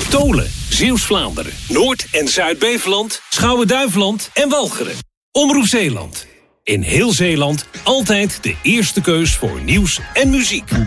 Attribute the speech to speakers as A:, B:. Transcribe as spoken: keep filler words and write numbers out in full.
A: Tolen, Zeeuws-Vlaanderen, Noord- en Zuid-Beveland, Schouwen-Duiveland en Walcheren. Omroep Zeeland. In heel Zeeland altijd de eerste keus voor nieuws en muziek.